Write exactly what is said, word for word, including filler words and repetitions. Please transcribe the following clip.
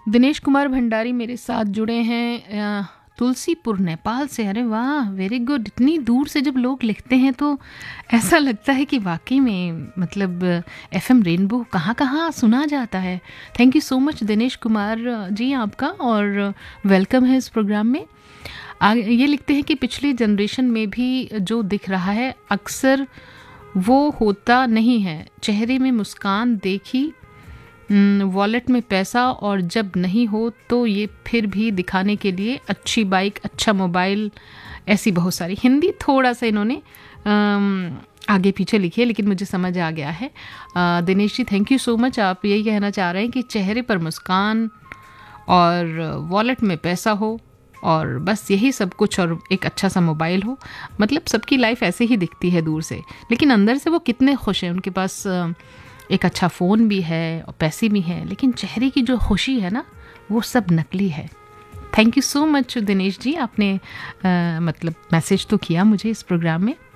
दिनेश कुमार भंडारी मेरे साथ जुड़े हैं अ, तुलसीपुर नेपाल से। अरे वाह, वेरी गुड। इतनी दूर से जब लोग लिखते हैं तो ऐसा लगता है कि वाकई में मतलब एफएम रेनबो कहाँ कहाँ सुना जाता है। Thank you so much Dinesh Kumar ji आपका, और वेलकम है इस प्रोग्राम में। आगे ये लिखते हैं कि पिछली जनरेशन में भी जो दिख रहा है अक्सर वो होता नहीं है। चेहरे में मुस्कान देखी, वॉलेट में पैसा, और जब नहीं हो तो ये फिर भी दिखाने के लिए अच्छी बाइक, अच्छा मोबाइल, ऐसी बहुत सारी। हिंदी थोड़ा सा इन्होंने अम, आगे पीछे लिखी है, लेकिन मुझे समझ आ गया है। अ, Dinesh ji thank you so much. आप यही कहना चाह रहे हैं कि चेहरे पर मुस्कान और वॉलेट में पैसा हो और बस यही सब कुछ, और एक अच्छा सा मोबाइल हो। मतलब सबकी लाइफ ऐसे ही दिखती है दूर से, लेकिन अंदर से वो कितने खुश हैं। उनके पास एक अच्छा फ़ोन भी है और पैसे भी हैं, लेकिन चेहरे की जो खुशी है ना, वो सब नकली है। Thank you so much Dinesh ji, आपने आ, मतलब मैसेज तो किया मुझे इस प्रोग्राम में।